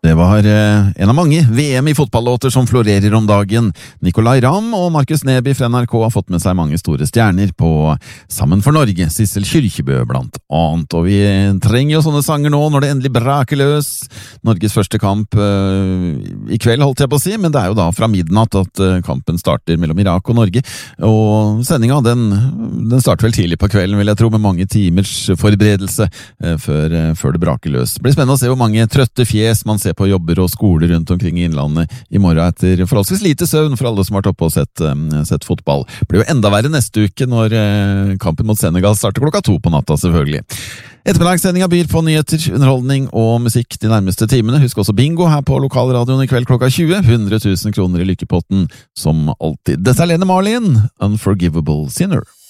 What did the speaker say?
Det var en av mange VM i fotballåter som florerer om dagen. Nicolai Ramm og Markus Neby fra NRK har fått med seg mange store stjerner på Sammen for Norge, Sissel Kyrkjebø blant annet. Og vi trenger jo sånne sanger nå når det endelig braker løs. Norges første kamp i kveld, holdt jeg på å si, men det er jo da fra midnatt at kampen starter mellom Irak og Norge. Og sendinga, den starter vel tidlig på kvelden, vil jeg tro, med mange timers forberedelse før det braker løs. Det blir spennende å se hvor mange trøtte fjes man ser på jobber og skoler rundt omkring i innlandet i morgen etter forholdsvis lite søvn for alle som har vært oppe og sett fotball. Det blir jo enda verre neste uke når kampen mot Senegal starter 2:00 på natta, selvfølgelig. Ettermiddagssendinga byr på nyheter, underholdning og musikk de nærmeste timene. Husk også bingo her på lokalradioen i kveld 20:00. 100 000 kroner i lykkepotten som alltid. Dette er Lene Marlin, Unforgivable Sinner.